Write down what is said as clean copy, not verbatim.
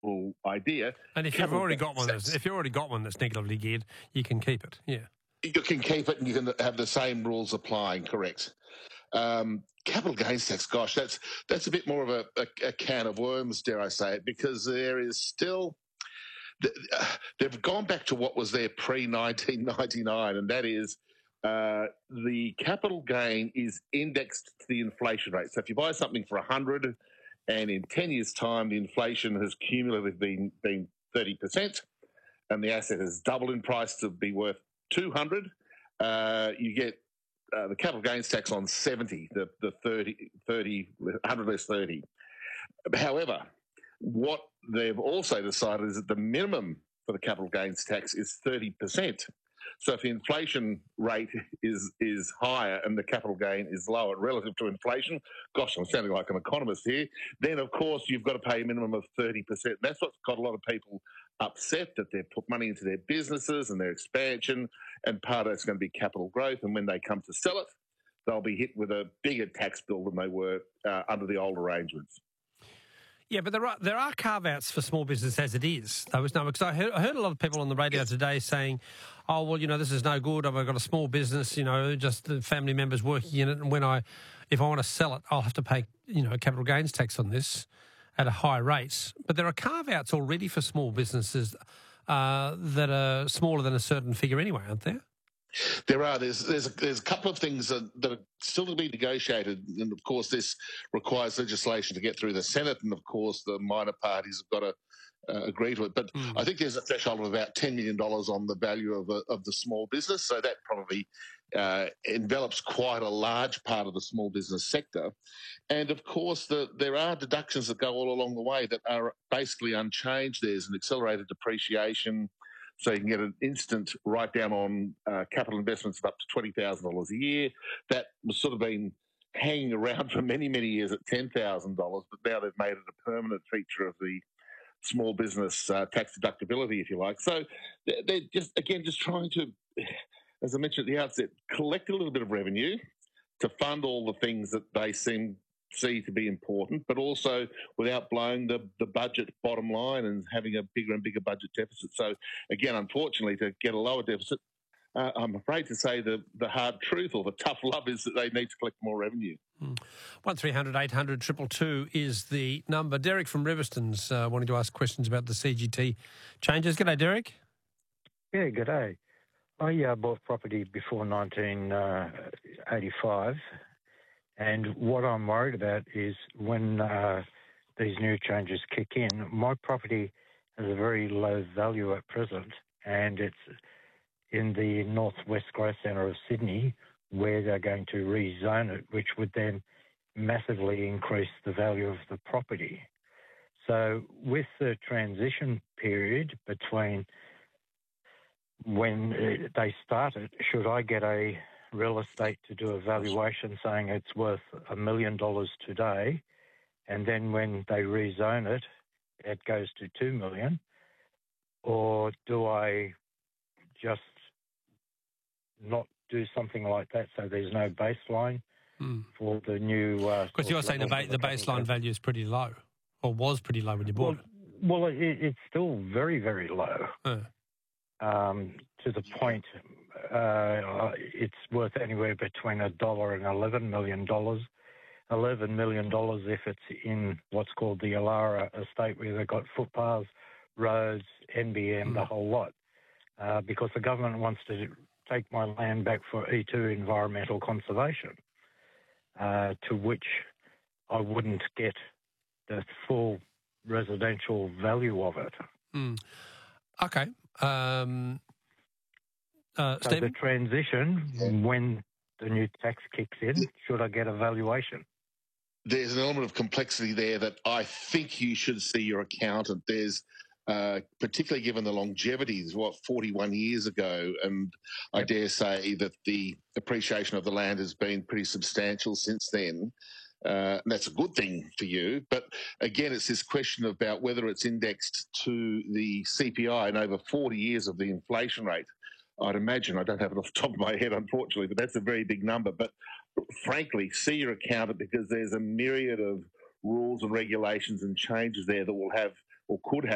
idea. And if you've already got one, that's negatively geared, you can keep it. Yeah, you can keep it, and you can have the same rules applying. Correct. Capital gains tax, gosh, that's a bit more of a can of worms, dare I say it, because there is still. They've gone back to what was there pre-1999, and that is the capital gain is indexed to the inflation rate. So if you buy something for 100, and in 10 years' time the inflation has cumulatively been 30%, and the asset has doubled in price to be worth 200, you get the capital gains tax on 70, the 30, 100 less 30. However, what they've also decided is that the minimum for the capital gains tax is 30%. So if the inflation rate is higher and the capital gain is lower relative to inflation, gosh, I'm sounding like an economist here, then of course you've got to pay a minimum of 30%. That's what's got a lot of people upset, that they've put money into their businesses and their expansion, and part of that's going to be capital growth. And when they come to sell it, they'll be hit with a bigger tax bill than they were under the old arrangements. Yeah, but there are carve-outs for small business as it is. Because I heard a lot of people on the radio today saying, oh, well, this is no good. I've got a small business, just the family members working in it, and if I want to sell it, I'll have to pay, capital gains tax on this at a high rate. But there are carve-outs already for small businesses that are smaller than a certain figure anyway, aren't there? There are. There's a couple of things that are still to be negotiated, and of course this requires legislation to get through the Senate, and of course the minor parties have got to agree to it. But I think there's a threshold of about $10 million on the value of the small business, so that probably envelops quite a large part of the small business sector. And of course there are deductions that go all along the way that are basically unchanged. There's an accelerated depreciation, so you can get an instant write-down on capital investments of up to $20,000 a year. That was sort of been hanging around for many, many years at $10,000, but now they've made it a permanent feature of the small business tax deductibility, if you like. So they're just trying to, as I mentioned at the outset, collect a little bit of revenue to fund all the things that they see to be important, but also without blowing the budget bottom line and having a bigger and bigger budget deficit. So again, unfortunately, to get a lower deficit, I'm afraid to say the hard truth or the tough love is that they need to collect more revenue. 1300 800 222 is the number. Derek from Riverstone's wanting to ask questions about the CGT changes. G'day, Derek. Yeah, g'day. I bought property before 1985. And what I'm worried about is when these new changes kick in, my property has a very low value at present, and it's in the northwest growth centre of Sydney, where they're going to rezone it, which would then massively increase the value of the property. So with the transition period between when they start it, should I get a real estate to do a valuation saying it's worth $1 million today, and then when they rezone it, it goes to $2 million? Or do I just not do something like that so there's no baseline for the new... Because you're saying the baseline value is pretty low, or was pretty low when you bought it. Well, it's still very, very low. To the point it's worth anywhere between $1 and $11 million. $11 million if it's in what's called the Alara estate, where they've got footpaths, roads, NBN, the whole lot. Because the government wants to take my land back for E2 environmental conservation, to which I wouldn't get the full residential value of it. Okay. So Stephen? the transition, when the new tax kicks in, should I get a valuation? There's an element of complexity there that I think you should see your accountant. There's particularly given the longevity, 41 years ago, and I dare say that the appreciation of the land has been pretty substantial since then. And that's a good thing for you. But again, it's this question about whether it's indexed to the CPI and over 40 years of the inflation rate. I'd imagine, I don't have it off the top of my head, unfortunately, but that's a very big number. But frankly, see your accountant, because there's a myriad of rules and regulations and changes there that will have or could have